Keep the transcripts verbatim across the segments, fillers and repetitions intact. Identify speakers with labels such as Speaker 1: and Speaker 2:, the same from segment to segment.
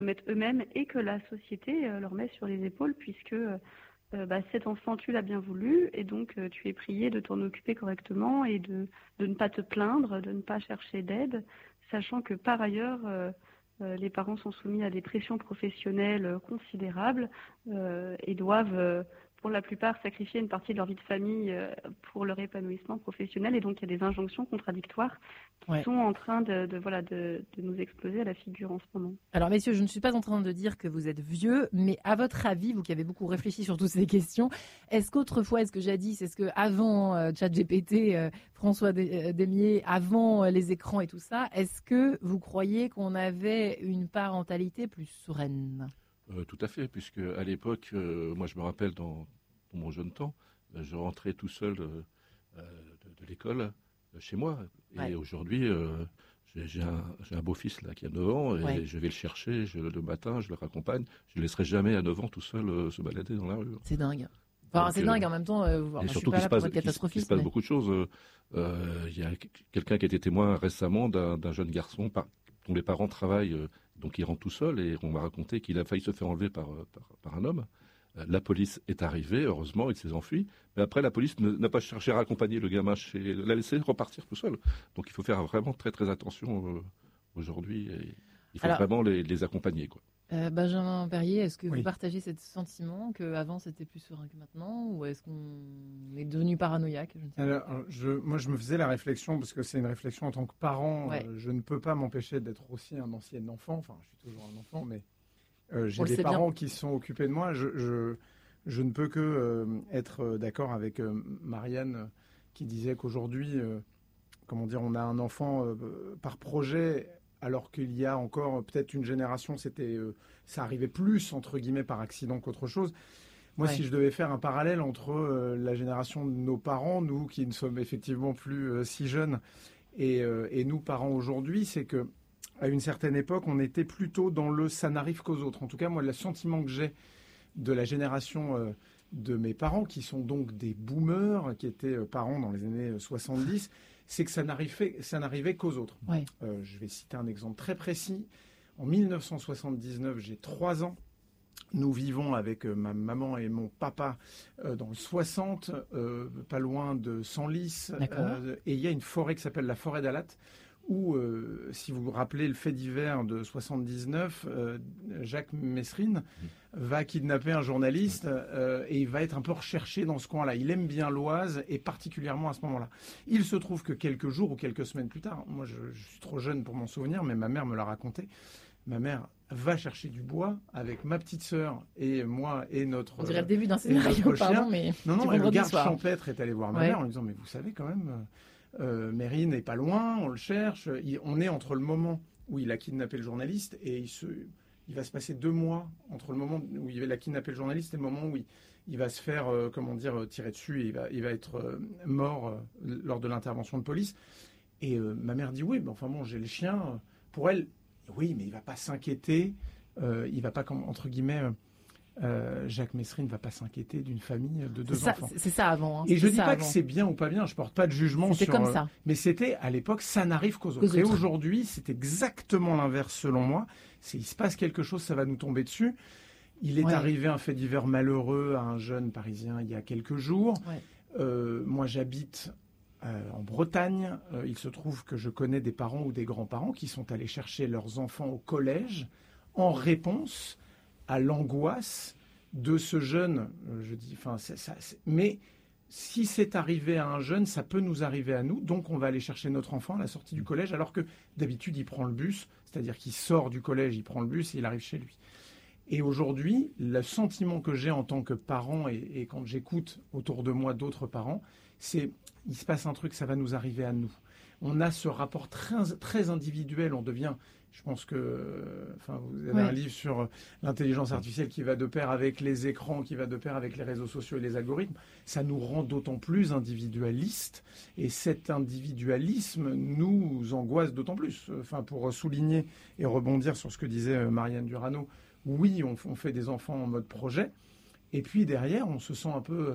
Speaker 1: mettent eux-mêmes et que la société euh, leur met sur les épaules, puisque euh, bah, cet enfant, tu l'as bien voulu, et donc euh, tu es prié de t'en occuper correctement et de, de ne pas te plaindre, de ne pas chercher d'aide, sachant que par ailleurs, euh, euh, les parents sont soumis à des pressions professionnelles euh, considérables euh, et doivent, euh, pour la plupart, sacrifier une partie de leur vie de famille euh, pour leur épanouissement professionnel. Et donc, il y a des injonctions contradictoires qui
Speaker 2: Ouais.
Speaker 1: sont en train de, de, voilà, de, de nous exploser à la figure en ce moment.
Speaker 2: Alors, messieurs, je ne suis pas en train de dire que vous êtes vieux, mais à votre avis, vous qui avez beaucoup réfléchi sur toutes ces questions, est-ce qu'autrefois, est-ce que jadis, est-ce qu'avant euh, ChatGPT, euh, François Demier, avant euh, les écrans et tout ça, est-ce que vous croyez qu'on avait une parentalité plus sereine ?
Speaker 3: Euh, tout à fait, puisque à l'époque, euh, moi je me rappelle dans, dans mon jeune temps, euh, je rentrais tout seul euh, euh, de, de l'école euh, chez moi. Et
Speaker 2: Ouais.
Speaker 3: aujourd'hui, euh, j'ai, j'ai, un, j'ai un beau-fils là qui a neuf ans et
Speaker 2: Ouais.
Speaker 3: je vais le chercher je, le matin, je le raccompagne. Je ne le laisserai jamais à neuf ans tout seul euh, se balader dans la rue.
Speaker 2: C'est dingue. Enfin,
Speaker 3: Donc,
Speaker 2: c'est
Speaker 3: euh,
Speaker 2: dingue en même temps. Euh,
Speaker 3: et
Speaker 2: moi, je suis
Speaker 3: surtout
Speaker 2: pas
Speaker 3: qu'il
Speaker 2: là
Speaker 3: se
Speaker 2: pour
Speaker 3: passe,
Speaker 2: être
Speaker 3: qu'il se- qu'il
Speaker 2: catastrophiste.
Speaker 3: se passe
Speaker 2: mais-
Speaker 3: beaucoup de choses. Euh, Il y a quelqu'un qui a été témoin récemment d'un, d'un jeune garçon par, dont les parents travaillent, euh, donc il rentre tout seul, et on m'a raconté qu'il a failli se faire enlever par, euh, par, par un homme. Euh, La police est arrivée, heureusement, il s'est enfui. Mais après, la police ne- n'a pas cherché à accompagner le gamin chez, l'a laissé repartir tout seul. Donc il faut faire vraiment très très attention euh, aujourd'hui. Et il faut
Speaker 2: Alors-
Speaker 3: vraiment les, les accompagner, quoi.
Speaker 2: Euh, Benjamin Perrier, est-ce que
Speaker 4: Oui.
Speaker 2: vous partagez ce sentiment qu'avant c'était plus serein que maintenant, ou est-ce qu'on est devenu paranoïaque? Je ne sais pas.
Speaker 4: Alors, je, moi, je me faisais la réflexion, parce que c'est une réflexion en tant que parent.
Speaker 2: Ouais.
Speaker 4: euh, je ne peux pas m'empêcher d'être aussi un ancien enfant. Enfin, je suis toujours un enfant, mais euh, j'ai
Speaker 2: On le
Speaker 4: des
Speaker 2: sait
Speaker 4: parents
Speaker 2: bien.
Speaker 4: qui se sont occupés de moi. Je, je, je ne peux que euh, être euh, d'accord avec euh, Marianne euh, qui disait qu'aujourd'hui, euh, comment dire, on a un enfant euh, par projet, alors qu'il y a encore euh, peut-être une génération, c'était, euh, ça arrivait plus entre guillemets par accident qu'autre chose. Moi,
Speaker 2: Ouais.
Speaker 4: si je devais faire un parallèle entre euh, la génération de nos parents, nous qui ne sommes effectivement plus euh, si jeunes, et, euh, et nous parents aujourd'hui, c'est que à une certaine époque, on était plutôt dans le ça n'arrive qu'aux autres. En tout cas, moi, le sentiment que j'ai de la génération euh, de mes parents, qui sont donc des boomers, qui étaient euh, parents dans les années soixante-dix, c'est que ça n'arrivait, ça n'arrivait qu'aux autres.
Speaker 2: Ouais.
Speaker 4: Euh, je vais citer un exemple très précis. En mille neuf cent soixante-dix-neuf, j'ai trois ans. Nous vivons avec euh, ma maman et mon papa euh, dans le soixante, euh, pas loin de Senlis.
Speaker 2: D'accord.
Speaker 4: Euh, et il y a une forêt qui s'appelle la forêt d'Alat, où, euh, si vous vous rappelez le fait divers de soixante-dix-neuf, euh, Jacques Messrine va kidnapper un journaliste euh, et il va être un peu recherché dans ce coin-là. Il aime bien l'Oise et particulièrement à ce moment-là. Il se trouve que quelques jours ou quelques semaines plus tard, moi je, je suis trop jeune pour m'en souvenir, mais ma mère me l'a raconté, ma mère va chercher du bois avec ma petite sœur et moi et notre...
Speaker 2: On dirait le début d'un
Speaker 4: et notre
Speaker 2: scénario,
Speaker 4: chien.
Speaker 2: pardon, mais
Speaker 4: Non, non,
Speaker 2: du
Speaker 4: et le
Speaker 2: vendredi
Speaker 4: garde
Speaker 2: soir.
Speaker 4: champêtre est allé voir ma
Speaker 2: Ouais.
Speaker 4: mère en lui disant, mais vous savez quand même, euh, euh, Mérine n'est pas loin, on le cherche. Il- on est entre le moment où il a kidnappé le journaliste et il, se, il va se passer deux mois entre le moment où il a kidnappé le journaliste et le moment où il, il va se faire, euh, comment dire, euh, tirer dessus et il va, il va être euh, mort euh, lors de l'intervention de police. Et euh, ma mère dit, oui, mais enfin bon, j'ai le chien. Pour elle, oui, mais il va pas s'inquiéter. Euh, il va pas, comme, entre guillemets, euh, euh, Jacques Messrine ne va pas s'inquiéter d'une famille de deux
Speaker 2: C'est ça,
Speaker 4: enfants.
Speaker 2: c'est- c'est ça avant. hein.
Speaker 4: Et je
Speaker 2: C'était
Speaker 4: dis
Speaker 2: ça
Speaker 4: pas que
Speaker 2: avant.
Speaker 4: c'est bien ou pas bien, je porte pas de jugement
Speaker 2: C'était
Speaker 4: sur.
Speaker 2: comme
Speaker 4: euh,
Speaker 2: ça.
Speaker 4: Mais c'était à l'époque, ça n'arrive qu'aux
Speaker 2: Qu'aux
Speaker 4: autres. Et
Speaker 2: autres.
Speaker 4: aujourd'hui, c'est exactement l'inverse selon moi. C'est il se passe quelque chose, ça va nous tomber dessus. Il est
Speaker 2: Ouais.
Speaker 4: arrivé un fait divers malheureux à un jeune Parisien il y a quelques jours.
Speaker 2: Ouais.
Speaker 4: Euh, moi, j'habite euh, en Bretagne. Euh, il se trouve que je connais des parents ou des grands-parents qui sont allés chercher leurs enfants au collège en réponse à l'angoisse de ce jeune. Euh, je dis, enfin, c'est- ça, c'est- mais si c'est arrivé à un jeune, ça peut nous arriver à nous. Donc, on va aller chercher notre enfant à la sortie du collège, alors que d'habitude, il prend le bus, c'est-à-dire qu'il sort du collège, il prend le bus et il arrive chez lui. Et aujourd'hui, le sentiment que j'ai en tant que parent et, et quand j'écoute autour de moi d'autres parents, c'est il se passe un truc, ça va nous arriver à nous. On a ce rapport très, très individuel, on devient, je pense que, euh, enfin, vous avez
Speaker 2: Ouais.
Speaker 4: un livre sur euh, l'intelligence artificielle qui va de pair avec les écrans, qui va de pair avec les réseaux sociaux et les algorithmes. Ça nous rend d'autant plus individualistes et cet individualisme nous angoisse d'autant plus. Enfin, pour souligner et rebondir sur ce que disait euh, Marianne Durano, oui, on, on fait des enfants en mode projet. Et puis derrière, on se sent un peu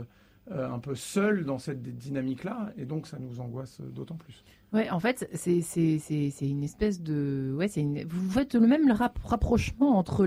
Speaker 4: euh, un peu seuls dans cette dynamique-là, et donc ça nous angoisse d'autant plus.
Speaker 2: Ouais, en fait, c'est c'est c'est c'est une espèce de ouais, c'est une... vous faites le même rap- rapprochement entre